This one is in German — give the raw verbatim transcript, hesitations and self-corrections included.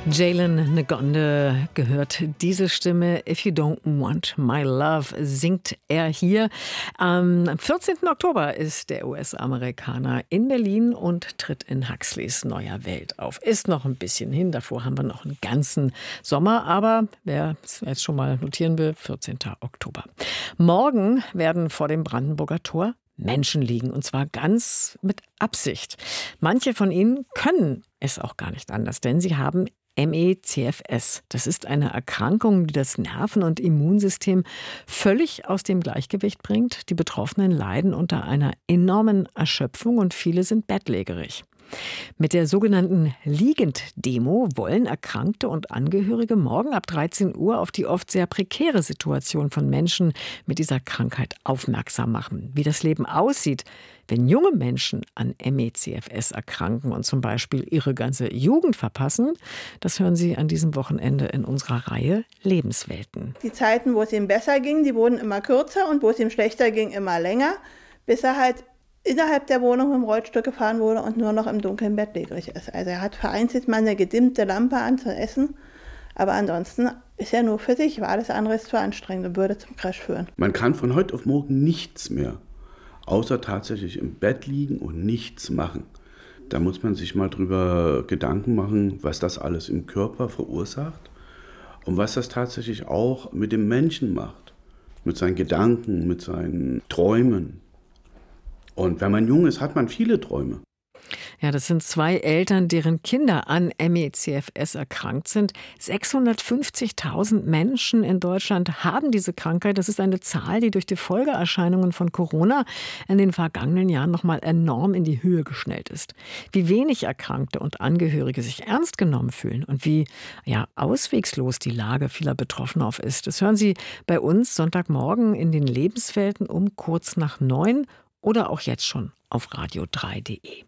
Jalen Ngonde gehört diese Stimme. If You Don't Want My Love singt er hier. Am vierzehnten Oktober ist der U S-Amerikaner in Berlin und tritt in Huxleys neuer Welt auf. Ist noch ein bisschen hin, davor haben wir noch einen ganzen Sommer. Aber wer es jetzt schon mal notieren will, vierzehnten Oktober. Morgen werden vor dem Brandenburger Tor Menschen liegen, und zwar ganz mit Absicht. Manche von ihnen können es auch gar nicht anders, denn sie haben M E C F S. Das ist eine Erkrankung, die das Nerven- und Immunsystem völlig aus dem Gleichgewicht bringt. Die Betroffenen leiden unter einer enormen Erschöpfung und viele sind bettlägerig. Mit der sogenannten Liegend-Demo wollen Erkrankte und Angehörige morgen ab dreizehn Uhr auf die oft sehr prekäre Situation von Menschen mit dieser Krankheit aufmerksam machen. Wie das Leben aussieht, wenn junge Menschen an M E C F S erkranken und zum Beispiel ihre ganze Jugend verpassen, das hören Sie an diesem Wochenende in unserer Reihe Lebenswelten. Die Zeiten, wo es ihm besser ging, die wurden immer kürzer und wo es ihm schlechter ging, immer länger, bis er halt innerhalb der Wohnung mit dem Rollstuhl gefahren wurde und nur noch im Dunkeln bettlägerig ist. Also er hat vereinzelt mal eine gedimmte Lampe an zu essen, aber ansonsten ist er nur für sich, weil alles andere ist zu anstrengend und würde zum Crash führen. Man kann von heute auf morgen nichts mehr, außer tatsächlich im Bett liegen und nichts machen. Da muss man sich mal drüber Gedanken machen, was das alles im Körper verursacht und was das tatsächlich auch mit dem Menschen macht, mit seinen Gedanken, mit seinen Träumen. Und wenn man jung ist, hat man viele Träume. Ja, das sind zwei Eltern, deren Kinder an M E C F S erkrankt sind. sechshundertfünfzigtausend Menschen in Deutschland haben diese Krankheit. Das ist eine Zahl, die durch die Folgeerscheinungen von Corona in den vergangenen Jahren noch mal enorm in die Höhe geschnellt ist. Wie wenig Erkrankte und Angehörige sich ernst genommen fühlen und wie ja, auswegslos die Lage vieler Betroffener auf ist, das hören Sie bei uns Sonntagmorgen in den Lebenswelten um kurz nach neun oder auch jetzt schon auf radio drei punkt de.